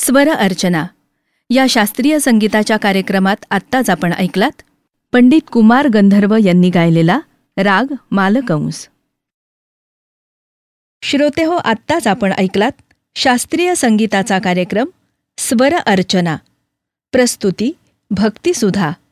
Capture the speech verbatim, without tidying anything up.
स्वर अर्चना या शास्त्रीय संगीताच्या कार्यक्रमात आत्ताच आपण ऐकलात पंडित कुमार गंधर्व यांनी गायलेला राग मालकंस. श्रोतेहो, आत्ताच आपण ऐकलात शास्त्रीय संगीताचा कार्यक्रम स्वर अर्चना. प्रस्तुती भक्तिसुधा.